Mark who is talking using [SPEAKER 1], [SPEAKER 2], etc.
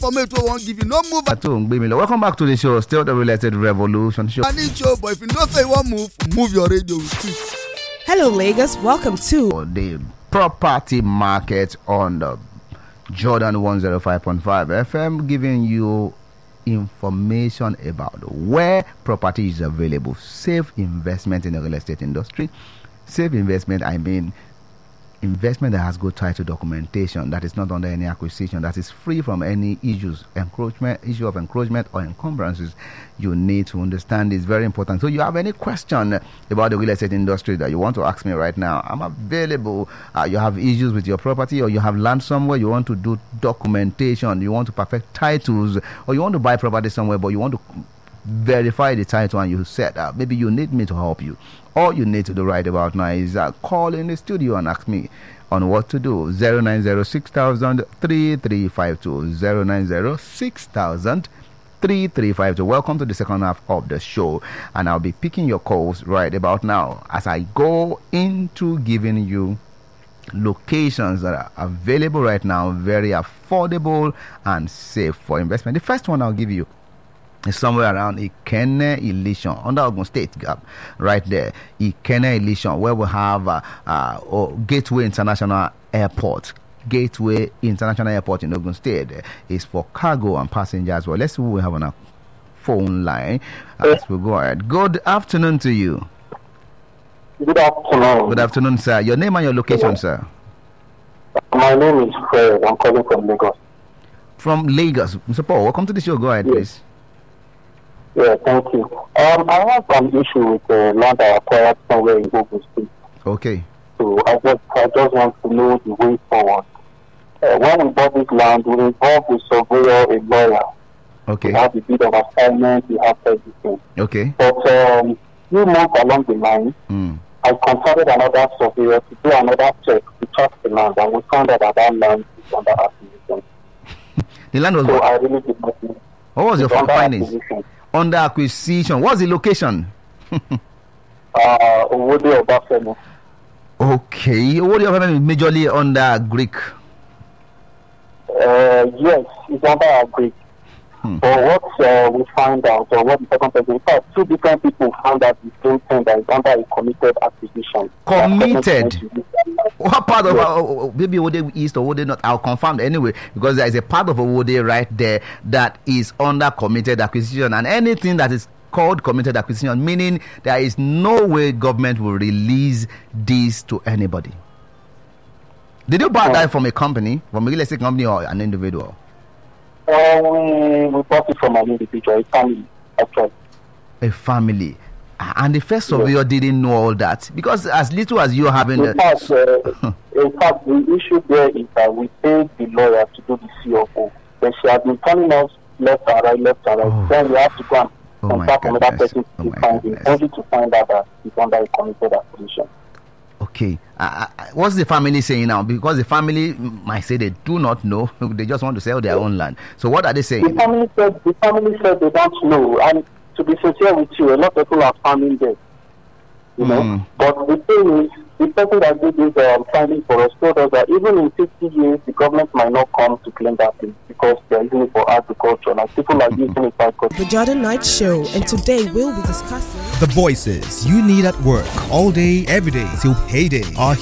[SPEAKER 1] information we won't give you. No move.
[SPEAKER 2] Welcome back to the show. Still the Real Estate Revolution show.
[SPEAKER 1] I need show, but if you don't say you want move your radio with it.
[SPEAKER 3] Hello, Lagos. Welcome to
[SPEAKER 2] the property market on the Jordan 105.5 FM, giving you information about where property is available. Safe investment in the real estate industry. Safe investment, I mean investment that has good title documentation, that is not under any acquisition, that is free from any issue of encroachment or encumbrances. You need to understand this. Very important. So you have any question about the real estate industry that you want to ask me right now, I'm available. You have issues with your property, or you have land somewhere, you want to do documentation, you want to perfect titles, or you want to buy property somewhere but you want to verify the title, and you said maybe you need me to help you. All you need to do right about now is call in the studio and ask me on what to do. 090-6000-3352 090-6000-3352. Welcome to the second half of the show, and I'll be picking your calls right about now as I go into giving you locations that are available right now, very affordable and safe for investment. The first one I'll give you is somewhere around Ikenne Ileshan, under Ogun State Gap, right there. Ikenne Ileshan, where we have Gateway International Airport. Gateway International Airport in Ogun State is for cargo and passenger as well. Let's see who we have on our phone line as we go ahead. Good afternoon to you.
[SPEAKER 4] Good afternoon.
[SPEAKER 2] Good afternoon, sir. Your name and your location, sir?
[SPEAKER 4] My name is Fred. I'm calling from Lagos.
[SPEAKER 2] From Lagos. Mr. Paul, welcome to the show. Go ahead, please.
[SPEAKER 4] Yeah, thank you. I have an issue with land I acquired somewhere in Ogun State.
[SPEAKER 2] Okay.
[SPEAKER 4] So I just want to know the way forward. When we bought this land, we involved a surveyor, a lawyer.
[SPEAKER 2] Okay.
[SPEAKER 4] We have a bit of assignment, we have everything.
[SPEAKER 2] Okay.
[SPEAKER 4] But few months along the line, I consulted another surveyor to do another check to check the land, and we found out that land is under acquisition.
[SPEAKER 2] The land was.
[SPEAKER 4] So I really did not know.
[SPEAKER 2] What was your findings? Under acquisition. What's the location?
[SPEAKER 4] Owode Obafemi.
[SPEAKER 2] Okay. Owode Obafemi is majorly under Greek.
[SPEAKER 4] Yes, it's under Greek. But what we find out, or what the second person, in fact, two different people found out the same thing, that is under a committed acquisition.
[SPEAKER 2] Committed? What part of maybe Owode East or Owode North? I'll confirm anyway, because there is a part of Owode right there that is under committed acquisition, and anything that is called committed acquisition, meaning there is no way government will release this to anybody. Did you buy that from a company, from a real estate company, or an individual?
[SPEAKER 4] We bought it from an individual, a family, actually.
[SPEAKER 2] A family. And the first surveyor didn't know all that, because as little as you having
[SPEAKER 4] in fact, the issue there is that we paid the lawyer to do the CFO. Then she has been telling us left and right. Then we have to go and contact another person to find him, only to find out that he's under a committed acquisition.
[SPEAKER 2] Okay. What's the family saying now? Because the family might say they do not know. They just want to sell their own land. So what are they saying?
[SPEAKER 4] The family said they don't know. And to be sincere with you, a lot of people are farming there. You know? But the thing is, the person that did this finding for us told us that even in 50 years, the government might not come to claim that thing, because they're using it for agriculture. Like people are using it for agriculture.
[SPEAKER 3] The Jordan Night Show, and today we'll be discussing
[SPEAKER 5] the voices you need at work all day, every day till payday are